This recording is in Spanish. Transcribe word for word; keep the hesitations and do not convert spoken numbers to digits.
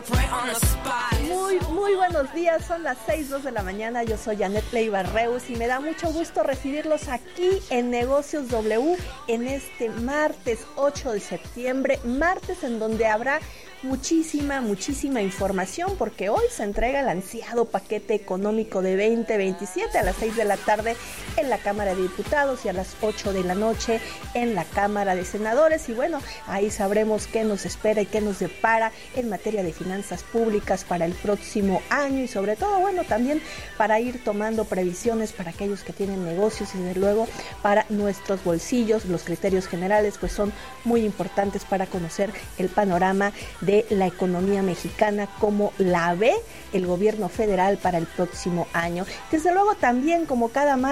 Muy, muy buenos días, son las seis, dos de la mañana, yo soy Janet Leiva Reus y me da mucho gusto recibirlos aquí en Negocios W en este martes ocho de septiembre, martes en donde habrá muchísima, muchísima información porque hoy se entrega el ansiado paquete económico de veinte veintisiete a las seis de la tarde en la Cámara de Diputados y a las ocho de la noche en la Cámara de Senadores y bueno, ahí sabremos qué nos espera y qué nos depara en materia de finanzas públicas para el próximo año y sobre todo, bueno, también para ir tomando previsiones para aquellos que tienen negocios y desde luego para nuestros bolsillos. Los criterios generales pues son muy importantes para conocer el panorama de la economía mexicana, como la ve el gobierno federal para el próximo año. Desde luego también, como cada martes,